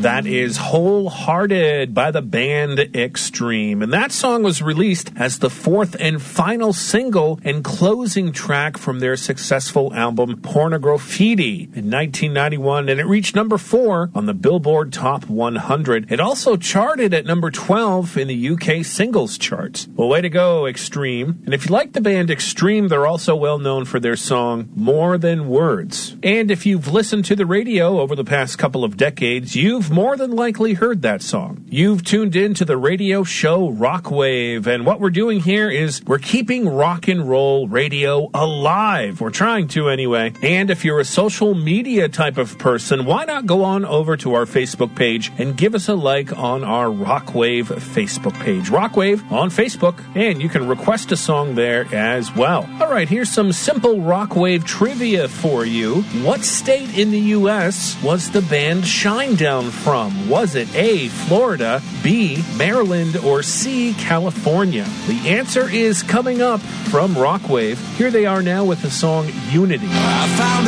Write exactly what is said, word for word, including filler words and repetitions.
That is Wholehearted by the band Extreme. And that song was released as the fourth and final single and closing track from their successful album Pornograffiti in nineteen ninety-one, and it reached number four on the Billboard Top one hundred. It also charted at number twelve in the U K singles charts. Well, way to go, Extreme. And if you like the band Extreme, they're also well known for their song More Than Words. And if you've listened to the radio over the past couple of decades, you've more than likely heard that song. You've tuned in to the radio show Rockwave, and what we're doing here is we're keeping rock and roll radio alive. We're trying to anyway. And if you're a social media type of person, why not go on over to our Facebook page and give us a like on our Rockwave Facebook page. Rockwave on Facebook, and you can request a song there as well. All right, here's some simple Rockwave trivia for you. What state in the U S was the band Shinedown from? Was it A, Florida, B, Maryland, or C, California? The answer is coming up from Rockwave. Here they are now with the song Unity. I found